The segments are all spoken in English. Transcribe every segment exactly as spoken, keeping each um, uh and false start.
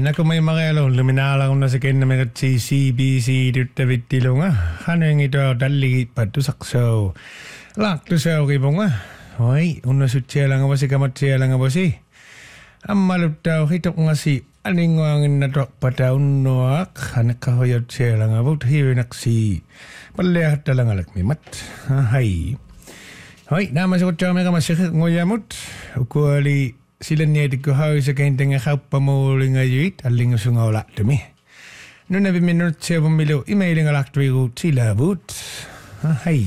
Ako may makelo luminala ko na sa kin na may si C B C dito vitilo nga. Ano yung ito dali patusakso. Lak to sa okay po nga. Hoy, una sutya lang ba si kamatya lang ba si. Ang malutaw hitok nga si aning wangin na tok pataun noak. Anak kahoyot siya lang about here nak si palihat talang alak mi mat. Hay. Hoy, nama sa kutsa may kamasakit ngoyamot. Ukuali sila niya di ko hawi sa kain tanga kaupa mo nga yuit aling usungaw lak dumi. Noon na biminunod siya pumilo imailing alak tuwi sila but. Hay.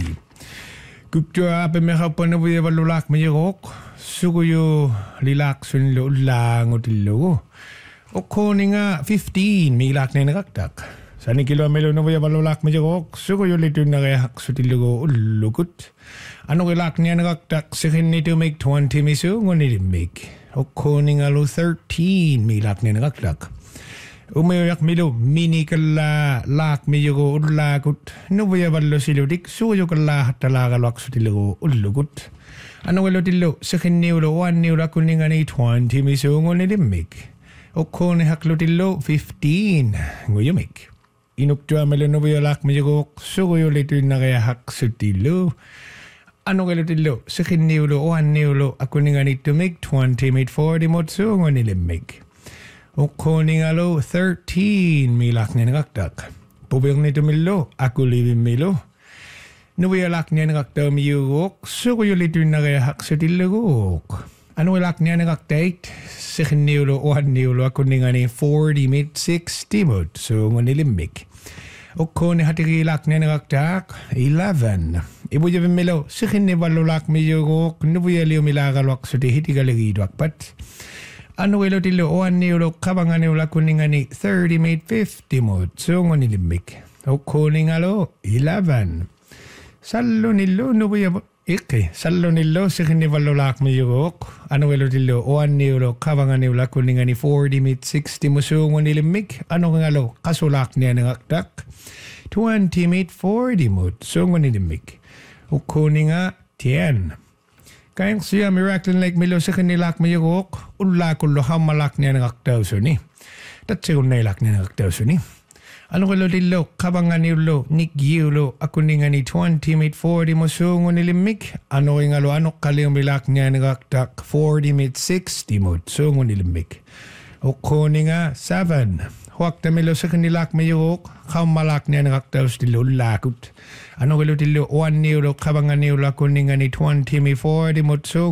Kuptua apa may kaupa na buya balulak may yukok. Sukuyo lilak sun lo ulang o tilo. O koni nga fifteen may lak na nakaktak. Sani kilo melo na buya balulak may yukok. Sukuyo lito na kaya hakso tilo ulukot. Ano kilak niya nakaktak sa kinito make twenty miso ngunit make. O koni nga lo thirteen may lak niya nakaktak. Umayak milo mini kala lak may yuko ulakot. No buya balo siludik suyo kala hatalaga lak sa tilo ulukot. Ano wala tilo sa kinito one nila kuninga ni twenty miso ngunit make. O koni haklo tilo fifteen nguyo make. Inuktua melo no buya lak may yuko suyo lito na kaya hak sa tilo. Ano kaya tilo sa kinito one nilo ako nga ni to make twenty made forty mo so ngunit make. O koni nga lo thirteen milak niya nakaktak. Pubiyang nito milo ako living milo. Nuwiyalak niya nakaktaw miyugok so ko yung lito na kaya hak sa tilagok. Ano walak niya nakaktak sa kinito one nilo ako nga ni forty made sixty mo so ngunit make. O koni hatikilak niya nakaktak eleven. Ibu jabi milo sa kinibalulak miyugok nuwiyaliw milakalwak sa tihitigaligidwak pat. Ano wala tilo o anilo kabangan nila kuning ani thirty made fifty mo so ngunit make. O koni nga lo eleven. Salo nilo nubuya ike salo nilo sa kinibalulak miyugok. Ano wala tilo o anilo kabangan nila kuning ani forty made sixty mo so ngunit make. Ano nga lo kasulak niya nakaktak twenty made forty mo so ngunit make. O koni nga ten. Kayang siya miracle like milo sa kanilak mayugok, ula ko lo hamalak niya ng aktaw so ni. Tatsi ko nailak niya ng aktaw so ni. Ano ko lo dilo, kabangan ni lo, nik yulo, ako ni nga ni twenty made forty mo so nganilimik. Ano nga lo, ano kaliyong milak niya ng aktak forty made sixty mo so nganilimik. O ko ni nga seven. Huwag na milo sa kanilak mayugok, kamalak niya ng aktaw sa dilo lakot. Ano kalo tilo one nilo kabangan nilo ako ni nga ni twenty may forty mo so